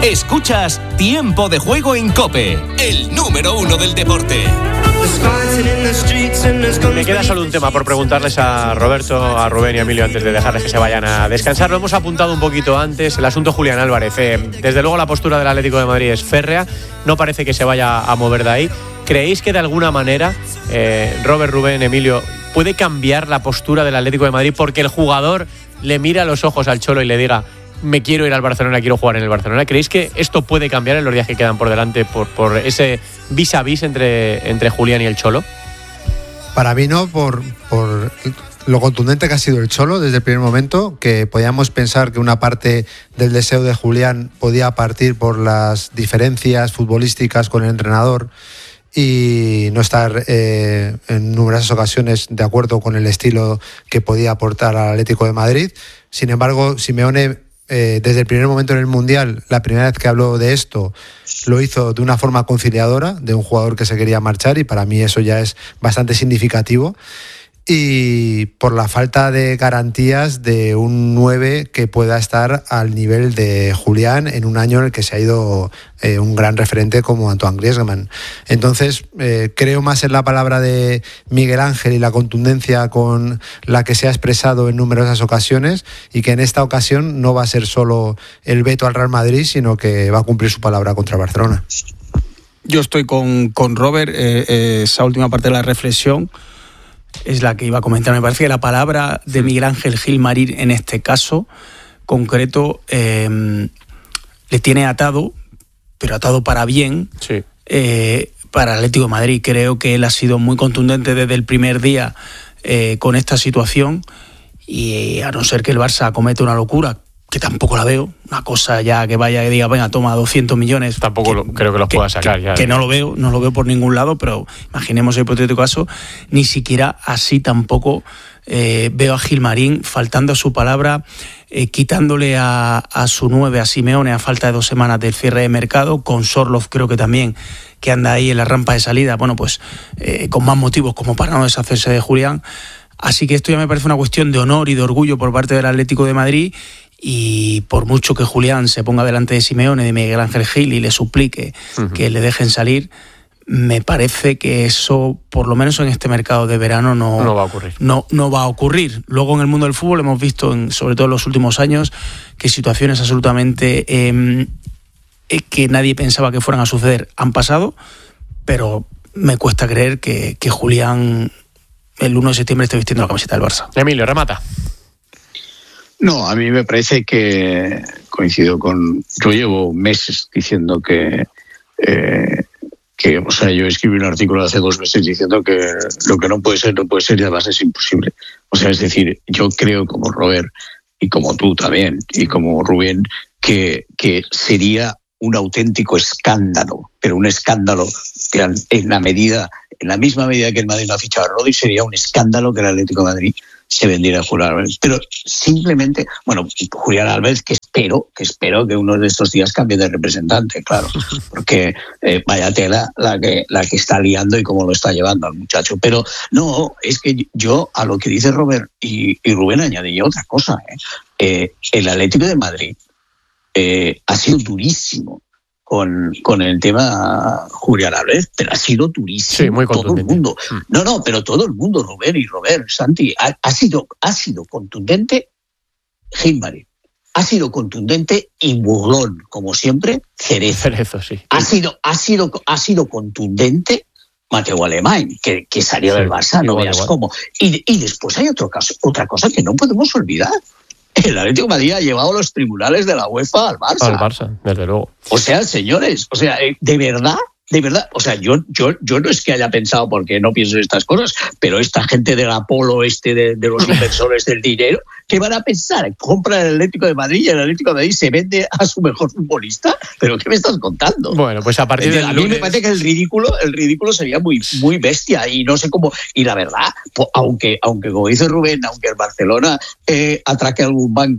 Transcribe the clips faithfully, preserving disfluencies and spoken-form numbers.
Escuchas Tiempo de Juego en COPE, el número uno del deporte. Me queda solo un tema por preguntarles a Roberto, a Rubén y a Emilio antes de dejarles que se vayan a descansar. Lo hemos apuntado un poquito antes, el asunto Julián Álvarez. Eh, desde luego la postura del Atlético de Madrid es férrea, no parece que se vaya a mover de ahí. ¿Creéis que de alguna manera, eh, Robert, Rubén, Emilio, puede cambiar la postura del Atlético de Madrid porque el jugador le mira a los ojos al Cholo y le diga: me quiero ir al Barcelona, quiero jugar en el Barcelona? ¿Creéis que esto puede cambiar en los días que quedan por delante por, por ese vis a vis entre, entre Julián y el Cholo? Para mí no, por, por lo contundente que ha sido el Cholo desde el primer momento, que podíamos pensar que una parte del deseo de Julián podía partir por las diferencias futbolísticas con el entrenador y no estar eh, en numerosas ocasiones de acuerdo con el estilo que podía aportar al Atlético de Madrid. Sin embargo, Simeone, eh, desde el primer momento en el Mundial, la primera vez que habló de esto, lo hizo de una forma conciliadora, de un jugador que se quería marchar, y para mí eso ya es bastante significativo. Y por la falta de garantías de un nueve que pueda estar al nivel de Julián en un año en el que se ha ido eh, un gran referente como Antoine Griezmann. Entonces, eh, creo más en la palabra de Miguel Ángel y la contundencia con la que se ha expresado en numerosas ocasiones, y que en esta ocasión no va a ser solo el veto al Real Madrid, sino que va a cumplir su palabra contra Barcelona. Yo estoy con, con Robert, eh, eh, esa última parte de la reflexión es la que iba a comentar. Me parece que la palabra de Miguel Ángel Gilmarín en este caso concreto eh, le tiene atado, pero atado para bien, sí. eh, para el Atlético de Madrid. Creo que él ha sido muy contundente desde el primer día eh, con esta situación, y a no ser que el Barça cometa una locura, que tampoco la veo, una cosa ya que vaya que diga, venga, toma doscientos millones. Tampoco que, lo, creo que los que, pueda sacar que, ya. Que no lo veo, no lo veo por ningún lado, pero imaginemos el hipotético caso, ni siquiera así tampoco eh, veo a Gilmarín faltando a su palabra, eh, quitándole a, a su nueve, a Simeone, a falta de dos semanas del cierre de mercado, con Sorloth creo que también, que anda ahí en la rampa de salida, bueno, pues eh, con más motivos como para no deshacerse de Julián. Así que esto ya me parece una cuestión de honor y de orgullo por parte del Atlético de Madrid. Y por mucho que Julián se ponga delante de Simeone, de Miguel Ángel Gil, y le suplique uh-huh. que le dejen salir, me parece que eso, por lo menos en este mercado de verano, no, no va a ocurrir. No, no va a ocurrir. Luego en el mundo del fútbol hemos visto, en, sobre todo en los últimos años, que situaciones absolutamente eh, que nadie pensaba que fueran a suceder han pasado, pero me cuesta creer que, que Julián el uno de septiembre esté vistiendo la camiseta del Barça. Emilio, remata. No, a mí me parece que coincido con... Yo llevo meses diciendo que, eh, que, o sea, yo escribí un artículo hace dos meses diciendo que lo que no puede ser, no puede ser, y además es imposible. O sea, es decir, yo creo, como Robert y como tú también, y como Rubén, que, que sería un auténtico escándalo, pero un escándalo que en la medida, en la misma medida que el Madrid no ha fichado a Rodri, sería un escándalo que el Atlético de Madrid se vendiera a Julián Álvarez. Pero simplemente, bueno, Julián Álvarez, que espero, que espero que uno de estos días cambie de representante, claro, porque eh, vaya tela la que, la que está liando y cómo lo está llevando al muchacho. Pero no, es que yo a lo que dice Robert y, y Rubén añadiría otra cosa. ¿eh? Eh, el Atlético de Madrid eh, ha sido durísimo con, con el tema Julián Álvarez, pero ha sido durísimo. Sí, muy todo el mundo. No, no, pero todo el mundo, Rubén y Robert, Santi, ha, ha sido ha sido contundente Gilmarín. Ha sido contundente y burlón, como siempre, Cerezo. Cerezo, sí. Ha sido, ha sido, ha sido contundente Mateu Alemany, que, que salió sí, del Barça, no igual, veas igual. cómo. Y, y después hay otro caso, otra cosa que no podemos olvidar. El Atlético de Madrid ha llevado los tribunales de la UEFA al Barça. Al Barça, desde luego. O sea, señores, o sea, de verdad, de verdad, o sea, yo, yo, yo no es que haya pensado, porque no pienso en estas cosas, pero esta gente del Apolo, este de, de los inversores del dinero, ¿qué van a pensar? ¿Compran el Atlético de Madrid y el Atlético de Madrid se vende a su mejor futbolista? ¿Pero qué me estás contando? Bueno, pues a partir de A mí lunes... me parece que el ridículo, el ridículo sería muy, muy bestia, y no sé cómo. Y la verdad, pues, aunque, aunque como dice Rubén, aunque el Barcelona eh, atraque a algún banco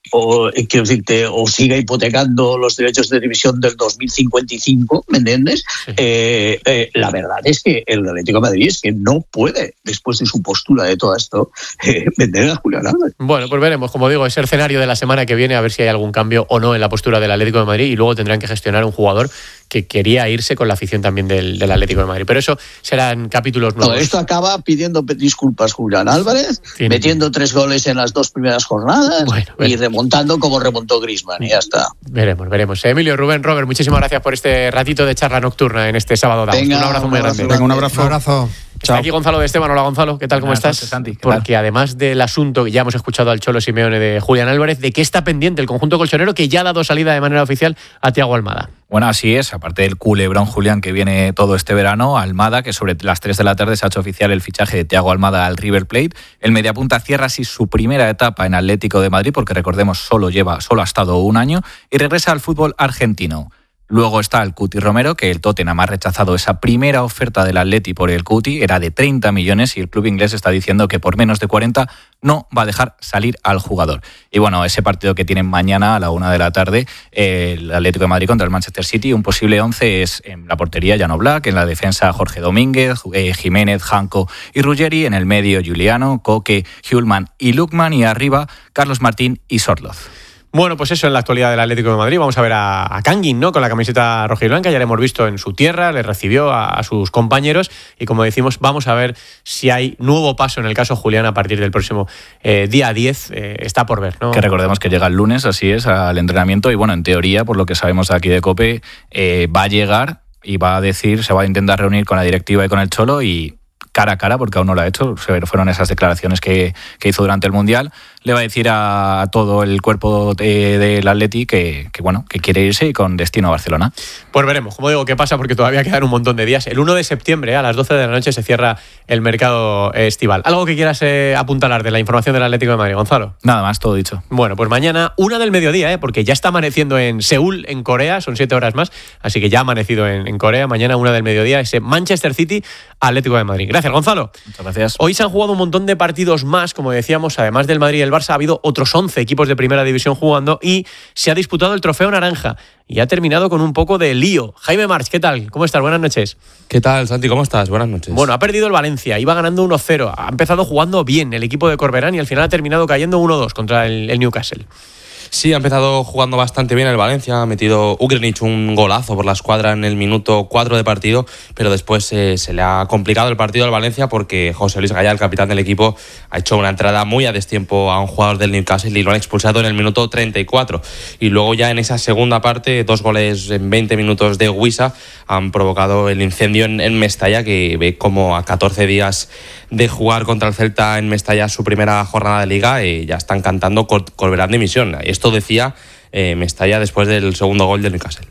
o quiero decirte, o siga hipotecando los derechos de televisión del dos mil cincuenta y cinco, ¿me entiendes? Sí. Eh, eh, la verdad es que el Atlético de Madrid es que no puede, después de su postura de todo esto, eh, vender a Julián Álvarez. Bueno, pues veremos, como digo, ese escenario de la semana que viene, a ver si hay algún cambio o no en la postura del Atlético de Madrid, y luego tendrán que gestionar un jugador que quería irse con la afición también del, del Atlético de Madrid. Pero eso serán capítulos nuevos. No, esto acaba pidiendo disculpas Julián Álvarez, sí, metiendo tres goles en las dos primeras jornadas, bueno, bueno. y remontando como remontó Griezmann, y ya está. Veremos, veremos. Emilio, Rubén, Robert, muchísimas gracias por este ratito de charla nocturna en este sábado. Venga, un abrazo un muy abrazo grande. Venga, un abrazo. Un abrazo. Está aquí Gonzalo de Esteban. Hola, Gonzalo, ¿qué tal? ¿Cómo Buenas estás? noches, Santi. ¿Qué Porque tal? además del asunto que ya hemos escuchado al Cholo Simeone de Julián Álvarez, ¿de qué está pendiente el conjunto colchonero que ya ha dado salida de manera oficial a Thiago Almada? Bueno, así es, aparte del culebrón Julián que viene todo este verano, Almada, que sobre las tres de la tarde se ha hecho oficial el fichaje de Thiago Almada al River Plate. El mediapunta cierra así su primera etapa en Atlético de Madrid, porque recordemos, solo lleva, solo ha estado un año, y regresa al fútbol argentino. Luego está el Cuti Romero, que el Tottenham ha rechazado esa primera oferta del Atleti por el Cuti, era de treinta millones, y el club inglés está diciendo que por menos de cuarenta no va a dejar salir al jugador. Y bueno, ese partido que tienen mañana a la una de la tarde, el Atlético de Madrid contra el Manchester City, un posible once es en la portería Jan Oblak, en la defensa Jorge Domínguez, eh, Jiménez, Janko y Ruggeri, en el medio Giuliano, Koke, Hjulman y Lukman, y arriba Carlos Martín y Sorloz. Bueno, pues eso en la actualidad del Atlético de Madrid. Vamos a ver a, a Kangin, ¿no? Con la camiseta roja y blanca. Ya le hemos visto en su tierra, le recibió a, a sus compañeros. Y como decimos, vamos a ver si hay nuevo paso en el caso Julián a partir del próximo eh, día diez. Eh, está por ver, ¿no? Que recordemos que llega el lunes, así es, al entrenamiento. Y bueno, en teoría, por lo que sabemos aquí de COPE, eh, va a llegar y va a decir, se va a intentar reunir con la directiva y con el Cholo, y cara a cara, porque aún no lo ha hecho, fueron esas declaraciones que, que hizo durante el Mundial, le va a decir a, a todo el cuerpo de, del Atleti que, que, bueno, que quiere irse y con destino a Barcelona. Pues veremos, como digo, qué pasa, porque todavía quedan un montón de días. El uno de septiembre a las doce de la noche se cierra el mercado estival. ¿Algo que quieras eh, apuntalar de la información del Atlético de Madrid, Gonzalo? Nada más, todo dicho. Bueno, pues mañana, una del mediodía, ¿eh? Porque ya está amaneciendo en Seúl, en Corea, son siete horas más, así que ya ha amanecido en, en Corea. Mañana, una del mediodía, ese Manchester City, Atlético de Madrid. Gracias, Gonzalo. Muchas gracias. Hoy se han jugado un montón de partidos más, como decíamos, además del Madrid y el Barça, ha habido otros once equipos de primera división jugando y se ha disputado el trofeo naranja y ha terminado con un poco de lío. Jaime March, ¿qué tal? ¿Cómo estás? Buenas noches. ¿Qué tal, Santi? ¿Cómo estás? Buenas noches. Bueno, ha perdido el Valencia, iba ganando uno cero, ha empezado jugando bien el equipo de Corberán y al final ha terminado cayendo uno dos contra el, el Newcastle. Sí, ha empezado jugando bastante bien el Valencia, ha metido Ugrinic un golazo por la escuadra en el minuto cuatro de partido, pero después eh, se le ha complicado el partido al Valencia porque José Luis Gallá, el capitán del equipo, ha hecho una entrada muy a destiempo a un jugador del Newcastle y lo han expulsado en el minuto treinta y cuatro. Y luego ya en esa segunda parte, dos goles en veinte minutos de Huisa han provocado el incendio en, en Mestalla, que ve como a catorce días de jugar contra el Celta en Mestalla su primera jornada de Liga, eh, ya están cantando Cor- Corberán de dimisión. Esto decía eh, Mestalla después del segundo gol del Newcastle.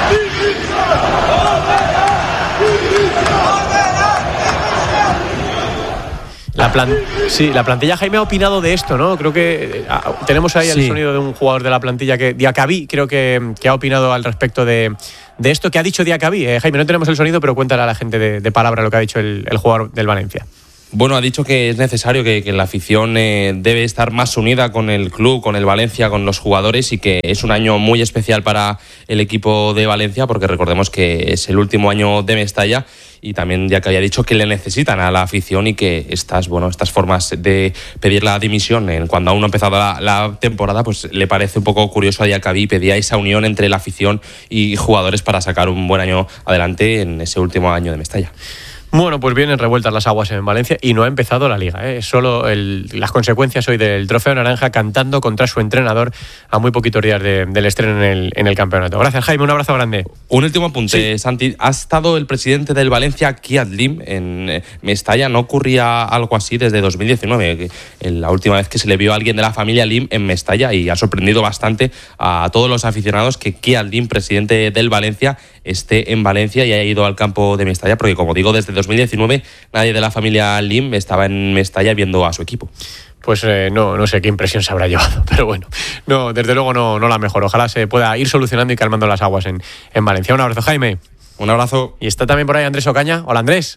La, plan- sí, la plantilla, Jaime, ha opinado de esto, ¿no? Creo que eh, tenemos ahí sí. el sonido de un jugador de la plantilla, que Diacabí, creo que, que ha opinado al respecto de, de esto que ha dicho Diacabí. Eh, Jaime, no tenemos el sonido, pero cuéntale a la gente de, de palabra lo que ha dicho el, el jugador del Valencia. Bueno, ha dicho que es necesario que, que la afición eh, debe estar más unida con el club, con el Valencia, con los jugadores, y que es un año muy especial para el equipo de Valencia, porque recordemos que es el último año de Mestalla, y también ya que había dicho que le necesitan a la afición y que estas, bueno, estas formas de pedir la dimisión en, cuando aún no ha empezado la, la temporada, pues le parece un poco curioso a Diacabí. Pedía esa unión entre la afición y jugadores para sacar un buen año adelante en ese último año de Mestalla. Bueno, pues vienen revueltas las aguas en Valencia y no ha empezado la Liga, ¿eh? Solo el, las consecuencias hoy del trofeo naranja, cantando contra su entrenador a muy poquitos días de, del estreno en el, en el campeonato. Gracias, Jaime, un abrazo grande. Un último apunte, sí. Santi. Ha estado el presidente del Valencia, Kiat Lim, en Mestalla. No ocurría algo así desde dos mil diecinueve, la última vez que se le vio a alguien de la familia Lim en Mestalla, y ha sorprendido bastante a todos los aficionados que Kiat Lim, presidente del Valencia, esté en Valencia y haya ido al campo de Mestalla, porque como digo, desde dos mil diecinueve nadie de la familia Lim estaba en Mestalla viendo a su equipo. Pues eh, no, no sé qué impresión se habrá llevado, pero bueno, no, desde luego no, no la mejor. Ojalá se pueda ir solucionando y calmando las aguas en, en Valencia. Un abrazo, Jaime. Un abrazo. Y está también por ahí Andrés Ocaña. Hola, Andrés.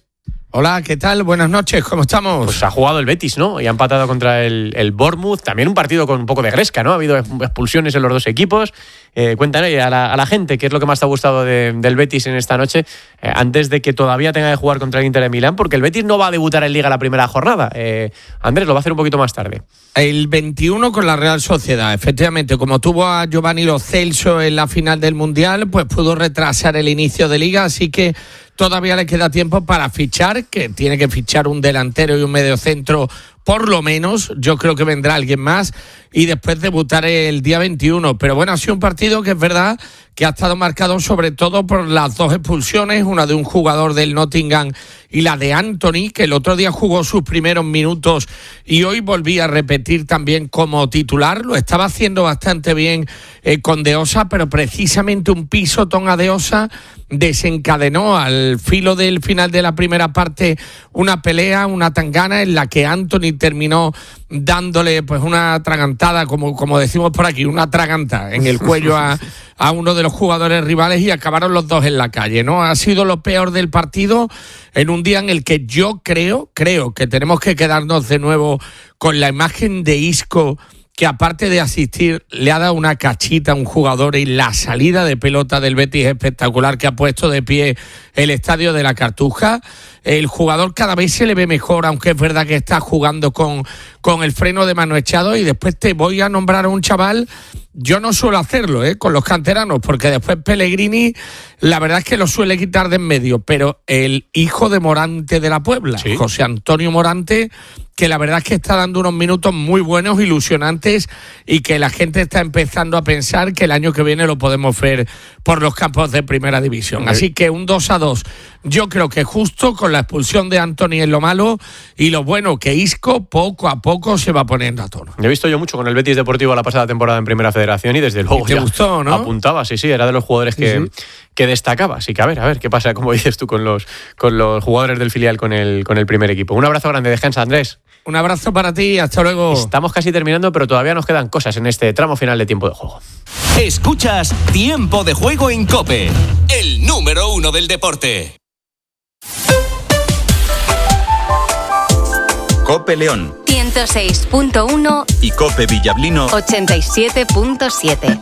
Hola, ¿qué tal? Buenas noches, ¿cómo estamos? Pues ha jugado el Betis, ¿no? Y ha empatado contra el, el Bournemouth. También un partido con un poco de gresca, ¿no? Ha habido expulsiones en los dos equipos. Eh, cuéntanos a la, a la gente qué es lo que más te ha gustado de, del Betis en esta noche, eh, antes de que todavía tenga que jugar contra el Inter de Milán, porque el Betis no va a debutar en Liga la primera jornada. Eh, Andrés, lo va a hacer un poquito más tarde. El veintiuno con la Real Sociedad, efectivamente, como tuvo a Giovanni Lo Celso en la final del Mundial, pues pudo retrasar el inicio de Liga, así que todavía le queda tiempo para fichar, que tiene que fichar un delantero y un mediocentro por lo menos. Yo creo que vendrá alguien más y después debutar el día veintiuno. Pero bueno, ha sido un partido que es verdad que ha estado marcado sobre todo por las dos expulsiones, una de un jugador del Nottingham y la de Anthony, que el otro día jugó sus primeros minutos y hoy volvía a repetir también como titular. Lo estaba haciendo bastante bien eh, con De Osa, pero precisamente un pisotón a De Osa desencadenó al filo del final de la primera parte una pelea, una tangana en la que Anthony terminó dándole pues una atragantada, como, como decimos por aquí, una atraganta en el cuello a, a uno de los jugadores rivales y acabaron los dos en la calle, ¿no? Ha sido lo peor del partido en un día en el que yo creo, creo que tenemos que quedarnos de nuevo con la imagen de Isco, que aparte de asistir le ha dado una cachita a un jugador, y la salida de pelota del Betis espectacular que ha puesto de pie el estadio de la Cartuja. El jugador cada vez se le ve mejor, aunque es verdad que está jugando con, con el freno de mano echado. Y después te voy a nombrar a un chaval, yo no suelo hacerlo ¿eh? con los canteranos, porque después Pellegrini la verdad es que lo suele quitar de en medio, pero el hijo de Morante de la Puebla, ¿sí? José Antonio Morante, que la verdad es que está dando unos minutos muy buenos, ilusionantes, y que la gente está empezando a pensar que el año que viene lo podemos ver por los campos de primera división. Así que un dos a dos, yo creo que justo, con la expulsión de Anthony en lo malo, y lo bueno que Isco poco a poco se va poniendo a tono. He visto yo mucho con el Betis Deportivo la pasada temporada en Primera Federación y desde luego ¿Y te gustó, no? apuntaba, sí, sí, era de los jugadores que, sí, sí. que destacaba. Así que a ver, a ver qué pasa, como dices tú, con los, con los jugadores del filial con el, con el primer equipo. Un abrazo grande, descansa, Andrés. Un abrazo para ti, hasta luego. Estamos casi terminando, pero todavía nos quedan cosas en este tramo final de Tiempo de Juego. Escuchas Tiempo de Juego en COPE, el número uno del deporte. COPE León ciento seis punto uno y COPE Villablino ochenta y siete punto siete.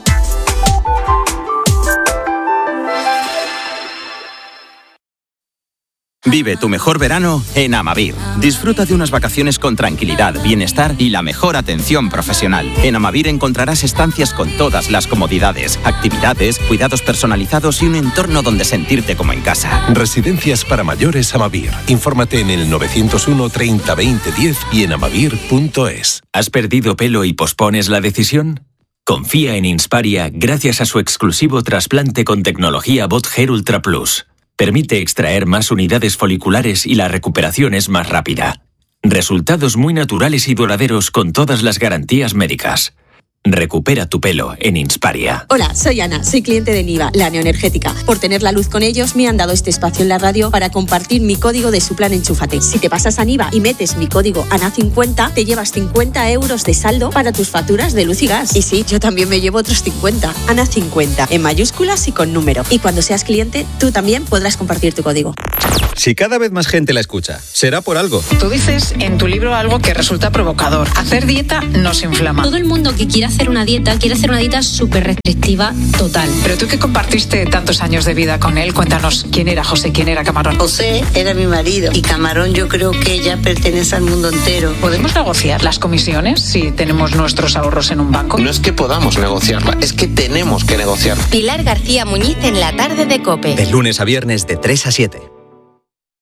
Vive tu mejor verano en Amavir. Disfruta de unas vacaciones con tranquilidad, bienestar y la mejor atención profesional. En Amavir encontrarás estancias con todas las comodidades, actividades, cuidados personalizados y un entorno donde sentirte como en casa. Residencias para mayores Amavir. Infórmate en el nueve cero uno treinta veinte diez y en amavir punto es. ¿Has perdido pelo y pospones la decisión? Confía en Insparia gracias a su exclusivo trasplante con tecnología Bot Hair Ultra Plus. Permite extraer más unidades foliculares y la recuperación es más rápida. Resultados muy naturales y duraderos con todas las garantías médicas. Recupera tu pelo en Insparia. Hola, soy Ana, soy cliente de Niva, la neoenergética. Por tener la luz con ellos, me han dado este espacio en la radio para compartir mi código de su plan Enchúfate. Si te pasas a Niva y metes mi código A N A cincuenta, te llevas cincuenta euros de saldo para tus facturas de luz y gas. Y sí, yo también me llevo otros cincuenta. A N A cincuenta, en mayúsculas y con número. Y cuando seas cliente, tú también podrás compartir tu código. Si cada vez más gente la escucha, será por algo. Tú dices en tu libro algo que resulta provocador. Hacer dieta nos inflama. Todo el mundo que quiera hacer una dieta, quiere hacer una dieta súper restrictiva total. Pero tú que compartiste tantos años de vida con él, cuéntanos quién era José, quién era Camarón. José era mi marido y Camarón yo creo que ya pertenece al mundo entero. ¿Podemos negociar las comisiones si tenemos nuestros ahorros en un banco? No es que podamos negociarla, es que tenemos que negociarla. Pilar García Muñiz en la tarde de COPE. De lunes a viernes de tres a siete.